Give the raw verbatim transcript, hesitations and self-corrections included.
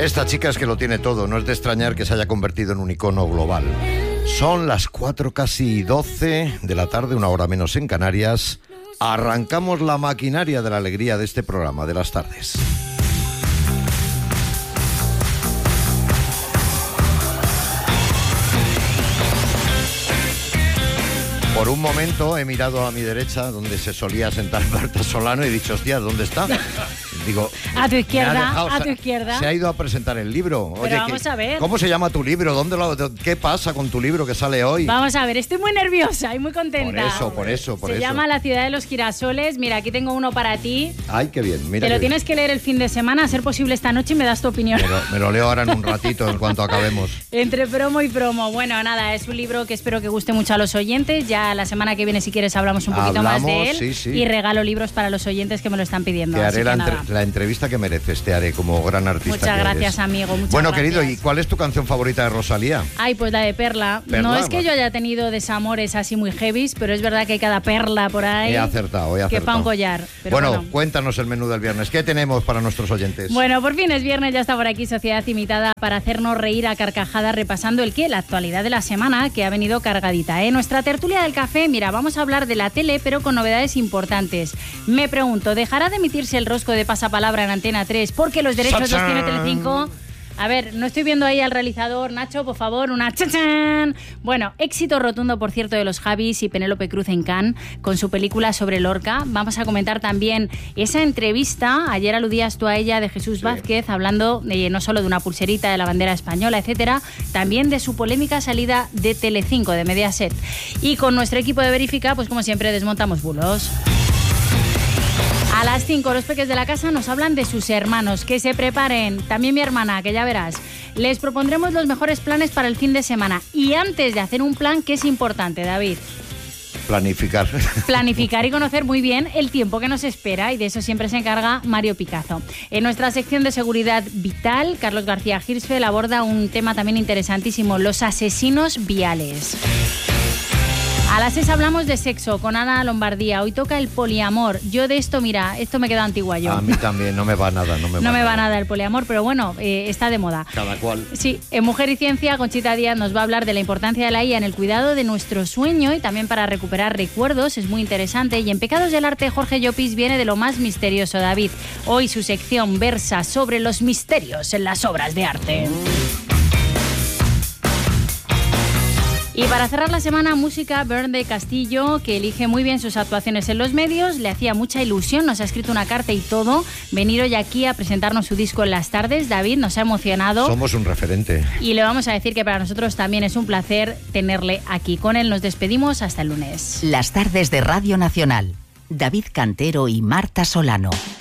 Esta chica es que lo tiene todo, no es de extrañar que se haya convertido en un icono global. Son las cuatro casi doce de la tarde, una hora menos en Canarias. Arrancamos la maquinaria de la alegría de este programa de las tardes. Por un momento he mirado a mi derecha, donde se solía sentar Marta Solano, y he dicho, hostia, ¿dónde está? Digo, a tu izquierda, dejado, a tu izquierda. Se ha ido a presentar el libro. Pero Oye, vamos ¿qué, a ver. ¿cómo se llama tu libro? ¿Dónde lo, ¿Qué pasa con tu libro que sale hoy? Vamos a ver, estoy muy nerviosa y muy contenta. Por eso, por eso, por se eso. llama La ciudad de los girasoles. Mira, aquí tengo uno para ti. Ay, qué bien. Mira Te lo bien. tienes que leer el fin de semana, a ser posible esta noche, y me das tu opinión. Me lo, me lo leo ahora en un ratito, en cuanto acabemos. Entre promo y promo. Bueno, nada, es un libro que espero que guste mucho a los oyentes. Ya la semana que viene, si quieres, hablamos un poquito Hablamos, más de él. Sí, sí. Y regalo libros para los oyentes que me lo están pidiendo. Te así haré que la, nada. entre, la entrevista que mereces, te haré como gran artista. Muchas que gracias, eres. amigo. Muchas bueno, gracias. querido, ¿y cuál es tu canción favorita de Rosalía? Ay, pues la de Perla. Perla, No es que bueno. yo haya tenido desamores así muy heavies, pero es verdad que hay cada perla por ahí. He acertado, he acertado. Que pa' un collar. Pero bueno, bueno, cuéntanos el menú del viernes. ¿Qué tenemos para nuestros oyentes? Bueno, por fin es viernes, ya está por aquí Sociedad Imitada para hacernos reír a carcajadas repasando el qué, la actualidad de la semana, que ha venido cargadita, ¿eh? Nuestra tertulia del café, mira, vamos a hablar de la tele, pero con novedades importantes. Me pregunto, ¿dejará de emitirse el rosco de pasapalabra en Antena tres porque los derechos los tiene Telecinco? A ver, no estoy viendo ahí al realizador. Nacho, por favor, una chachán. Bueno, éxito rotundo, por cierto, de los Javis y Penélope Cruz en Cannes con su película sobre Lorca. Vamos a comentar también esa entrevista, ayer aludías tú a ella, de Jesús Sí. Vázquez, hablando de, no solo de una pulserita de la bandera española, etcétera, también de su polémica salida de Telecinco, de Mediaset. Y con nuestro equipo de Verifica, pues como siempre, desmontamos bulos. A las cinco, los peques de la casa nos hablan de sus hermanos. Que se preparen. También mi hermana, que ya verás. Les propondremos los mejores planes para el fin de semana. Y antes de hacer un plan, ¿qué es importante, David? Planificar. Planificar y conocer muy bien el tiempo que nos espera, y de eso siempre se encarga Mario Picazo. En nuestra sección de seguridad vital, Carlos García Hirschfeld aborda un tema también interesantísimo, los asesinos viales. A las seis hablamos de sexo con Ana Lombardía. Hoy toca el poliamor. Yo de esto, mira, esto me queda antigua yo. A mí también, no me va nada. No me va, no me va nada. nada el poliamor, pero bueno, eh, está de moda. Cada cual. Sí, en Mujer y Ciencia, Conchita Díaz nos va a hablar de la importancia de la I A en el cuidado de nuestro sueño y también para recuperar recuerdos. Es muy interesante. Y en Pecados del Arte, Jorge Llopis viene de lo más misterioso, David. Hoy su sección versa sobre los misterios en las obras de arte. Y para cerrar la semana, música, Bern de Castillo, que elige muy bien sus actuaciones en los medios, le hacía mucha ilusión, nos ha escrito una carta y todo, venir hoy aquí a presentarnos su disco en las tardes. David, nos ha emocionado. Somos un referente. Y le vamos a decir que para nosotros también es un placer tenerle aquí. Con él nos despedimos hasta el lunes. Las tardes de Radio Nacional. David Cantero y Marta Solano.